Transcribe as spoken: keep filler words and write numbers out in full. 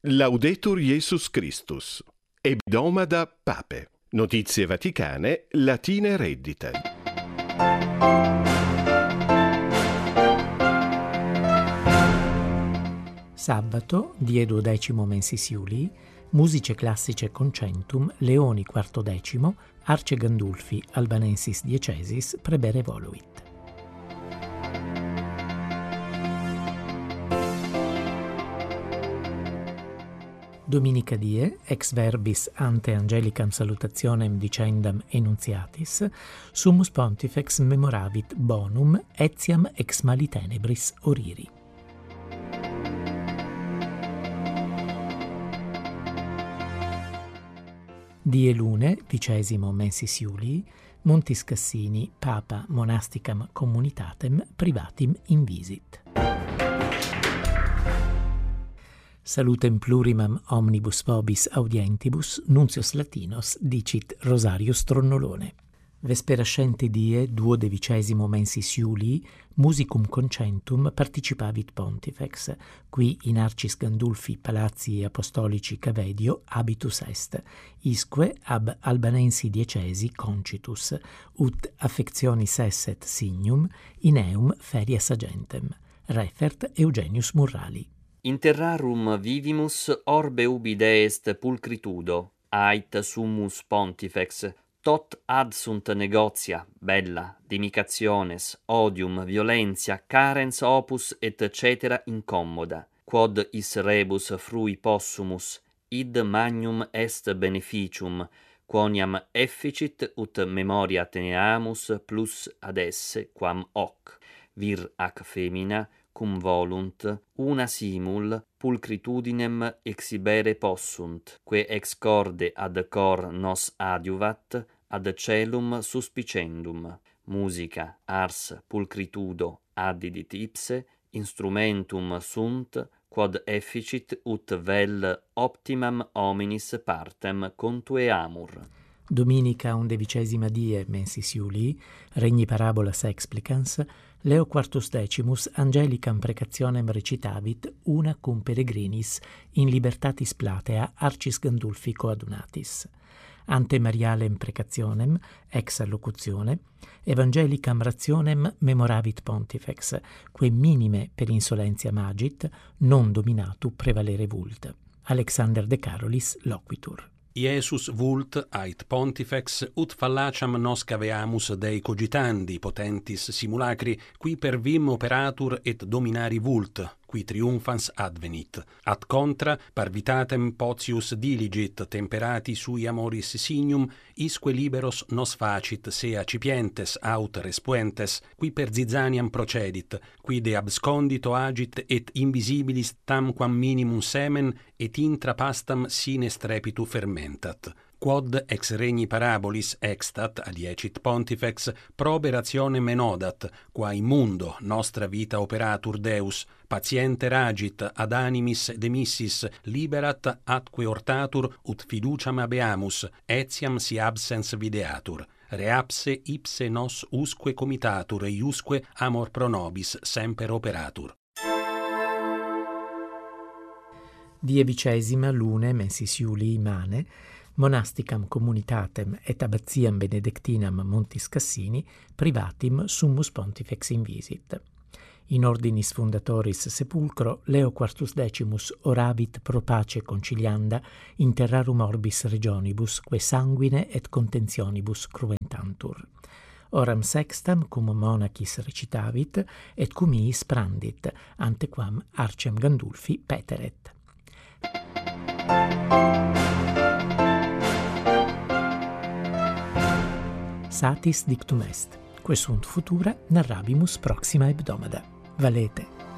Laudetur Jesus Christus. Hebdomada Pape. Notizie vaticane, latine reddite. Sabato, die duodecimo mensis Iulii, musice classice concentum, Leoni quartodecimo, Arce Gandulfi, Albanensis diecesis, prebere voluit. Dominica die, ex verbis ante angelicam salutationem dicendam enuntiatis, summus pontifex memoravit bonum etiam ex mali tenebris oriri. Die lune, dicesimo mensis Iulii, Montis Cassini, Papa monasticam communitatem privatim invisit. Salutem plurimam omnibus vobis audientibus, nuncius latinos dicit Rosarius Tronnolone. Vesperascente die duodecimo mensis Iulii, musicum concentum participavit pontifex, qui in Arcis Gandulfi palazzi apostolici Cavedio habitus est, isque ab Albanensi diecesi concitus, ut affectionis esset signum, in eum ferias agentem. Refert Eugenius Murrali. In terrarum vivimus orbe ubi deest pulcritudo, ait summus pontifex, tot ad sunt negotia, bella, dimicationes, odium, violentia, carens opus et cetera incommoda, quod is rebus frui possumus, id magnum est beneficium, quoniam efficit ut memoria teneamus plus ad esse quam hoc, vir ac femina, cum volunt, una simul pulcritudinem exhibere possunt, que ex corde ad cor nos adiuvat, ad celum suspicendum. Musica, ars, pulcritudo, addidit ipse, instrumentum sunt, quod efficit ut vel optimam hominis partem contueamur. Dominica undevicesima die mensis Iulii, regni parabolas explicans, Leo quartus decimus angelicam precationem recitavit una cum peregrinis in libertatis platea Arcis Gandulfi coadunatis. Ante Marialem precationem, ex allocutione, evangelicam rationem memoravit pontifex, que minime per insolentia magit, non dominatu prevalere vult. Alexander de Carolis loquitur. Iesus vult ait pontifex ut fallaciam nos caveamus Dei cogitandi potentis simulacri, qui per vim operatur et dominari vult, qui triumphans advenit. Ad contra parvitatem potius diligit temperati sui amoris signum, isque liberos nos facit sea cipientes aut respuentes, qui per zizaniam procedit, qui de abscondito agit et invisibilis tamquam minimum semen et intra pastam sine strepitu fermentat. Quod ex regni parabolis extat adiecit pontifex probe rationem enodat, qua immundo nostra vita operatur Deus, patienter agit ad animis demissis liberat atque ortatur ut fiduciam habeamus, etiam si absens videatur. Reapse ipse nos usque comitatur eiusque amor pro nobis semper operatur. Die vicesima lune mensis Iulii mane, monasticam communitatem et abbatiam benedictinam Montis Cassini privatim summus pontifex invisit. In ordinis fundatoris sepulcro Leo quartus decimus oravit pro pace concilianda in terrarum orbis regionibus que sanguine et contentionibus cruentantur. Oram sextam cum monacis recitavit et cum iis prandit antequam Arcem Gandulfi peteret. Satis dictum est, quae sunt futura narrabimus proxima hebdomada. Valete.